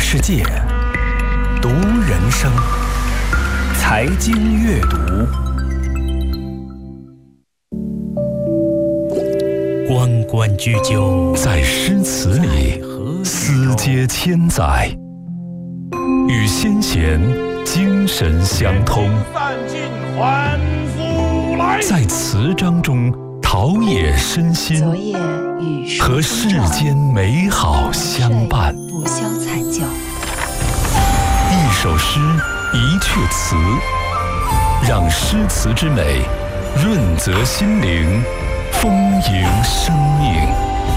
世界，读人生，财经阅读，关关雎鸠， 在诗词里思接千载，与先贤精神相通，在词章中陶冶身心，和世间美好相伴。 不消惨叫， 一首诗，一阙词，让诗词之美润泽心灵，丰盈生命。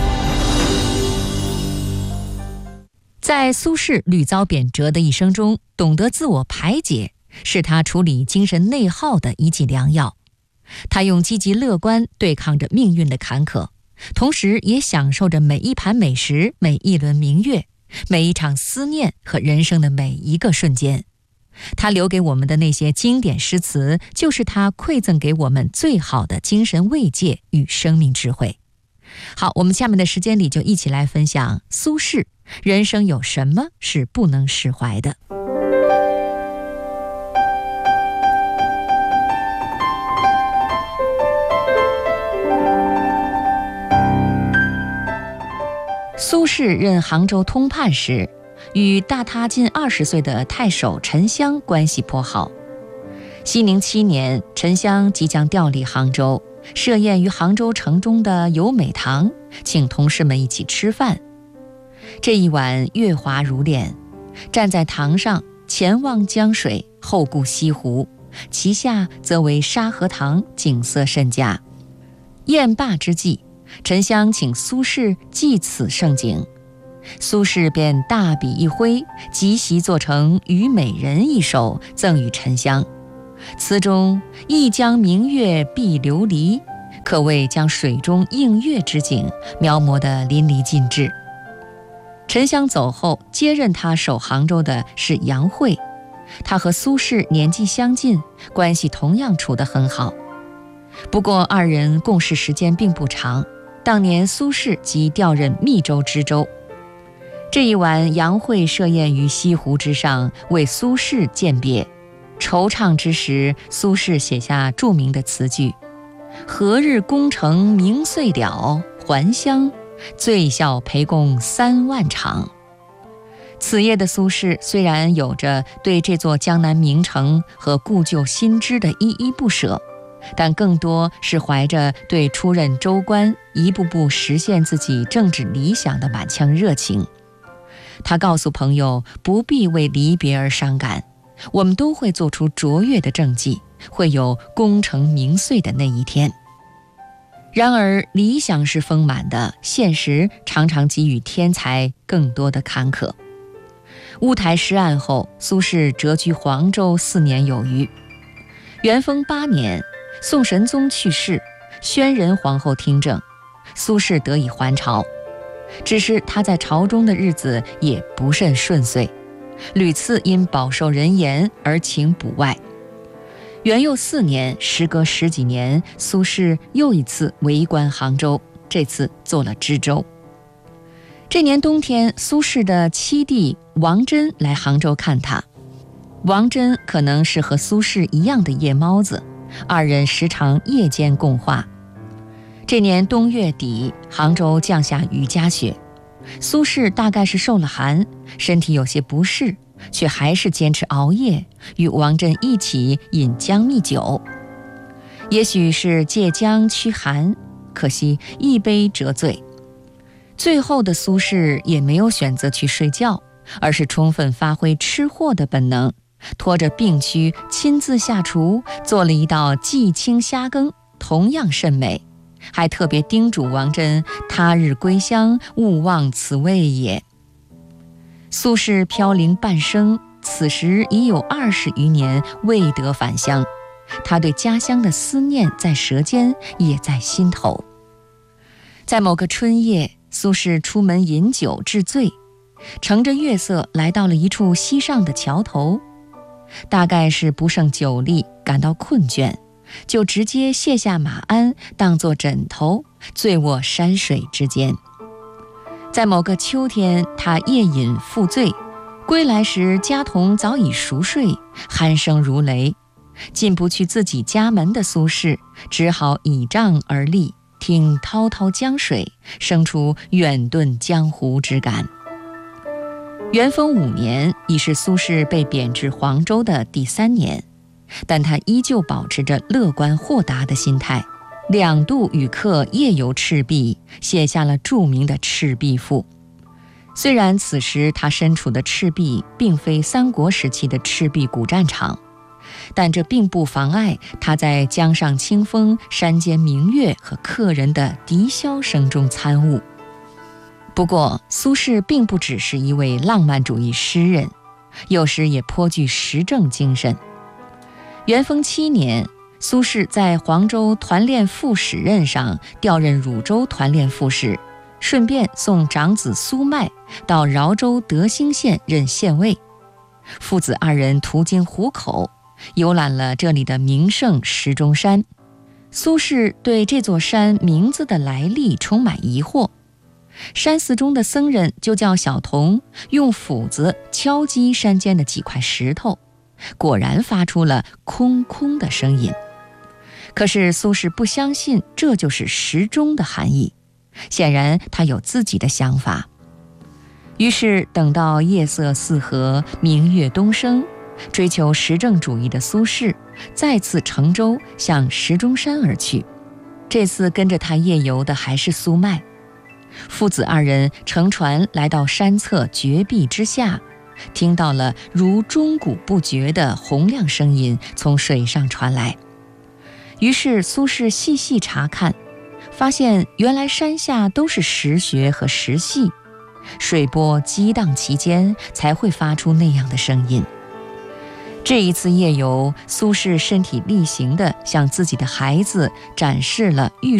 在苏轼屡遭贬谪的一生中，懂得自我排解，是他处理精神内耗的一剂良药。他用积极乐观对抗着命运的坎坷，同时也享受着每一盘美食、每一轮明月、每一场思念和人生的每一个瞬间。他留给我们的那些经典诗词，就是他馈赠给我们最好的精神慰藉与生命智慧。好，我们下面的时间里就一起来分享苏轼，人生有什么是不能释怀的？苏轼任杭州通判时，与大他近20岁的太守陈襄关系颇好。熙宁7年，陈襄即将调离杭州，设宴于杭州城中的游美堂，请同事们一起吃饭。这一晚月华如练，站在堂上，前望江水，后顾西湖，其下则为沙河塘，景色甚佳。宴罢之际，陈襄请苏轼记此盛景，苏轼便大笔一挥，即席做成《虞美人》一首，赠与陈襄。词中一江明月碧琉璃，可谓将水中映月之景描摹得淋漓尽致。陈襄走后，接任他守杭州的是杨惠，他和苏轼年纪相近，关系同样处得很好。不过二人共事时间并不长，当年苏轼即调任密州知州。这一晚，杨惠设宴于西湖之上，为苏轼饯别。惆怅之时，苏轼写下著名的词句：何日功成名遂了，还乡醉笑陪共3万场。此夜的苏轼虽然有着对这座江南名城和故旧新知的依依不舍，但更多是怀着对出任州官、一步步实现自己政治理想的满腔热情。他告诉朋友，不必为离别而伤感，我们都会做出卓越的政绩，会有功成名遂的那一天。然而理想是丰满的，现实常常给予天才更多的坎坷。乌台诗案后，苏轼谪居黄州4年有余。元丰8年，宋神宗去世，宣仁皇后听政，苏轼得以还朝。只是他在朝中的日子也不甚顺遂，屡次因饱受人言而请补外。元佑4年，时隔10几年，苏轼又一次为官杭州，这次做了知州。这年冬天，苏轼的七弟王真来杭州看他。王真可能是和苏轼一样的夜猫子，二人时常夜间共话。这年冬月底，杭州降下雨夹雪，苏轼大概是受了寒，身体有些不适，却还是坚持熬夜，与王真一起饮姜蜜酒。也许是借姜驱寒，可惜一杯折醉。最后的苏轼也没有选择去睡觉，而是充分发挥吃货的本能，拖着病躯亲自下厨，做了一道季青虾羹，同样甚美，还特别叮嘱王真他日归乡，勿忘此味也。苏轼飘零半生，此时已有20余年未得返乡，他对家乡的思念在舌尖，也在心头。在某个春夜，苏轼出门饮酒致醉，乘着月色来到了一处西上的桥头，大概是不胜酒力，感到困倦，就直接卸下马鞍当作枕头，醉卧山水之间。在某个秋天，他夜饮复醉， 归来时，家童早已熟睡，鼾声如雷。进不去自己家门的苏轼，只好倚杖而立，听滔滔江水，生出远遁江湖之感。元丰5年，已是苏轼被贬至黄州的第3年，但他依旧保持着乐观豁达的心态，2度与客夜游赤壁，写下了著名的《赤壁赋》。虽然此时他身处的赤壁并非三国时期的赤壁古战场，但这并不妨碍他在江上清风、山间明月和客人的笛箫声中参悟。不过，苏轼并不只是一位浪漫主义诗人，有时也颇具时政精神。元丰7年，苏轼在黄州团练副使任上调任汝州团练副使，顺便送长子苏迈到饶州德兴县任县尉。父子2人途经湖口，游览了这里的名胜石钟山。苏轼对这座山名字的来历充满疑惑。山寺中的僧人就叫小童用斧子敲击山间的几块石头，果然发出了空空的声音。可是苏轼不相信这就是时钟的含义，显然他有自己的想法。于是等到夜色四合，明月东升，追求实证主义的苏轼再次乘舟向石钟山而去。这次跟着他夜游的还是苏迈。父子2人乘船来到山侧绝壁之下，听到了如钟鼓不绝的洪亮声音从水上传来。于是苏轼细细查看，发现原来山下都是石穴和石隙，水波激荡其间才会发出那样的声音。这一次夜游，苏轼身体力行地向自己的孩子展示了玉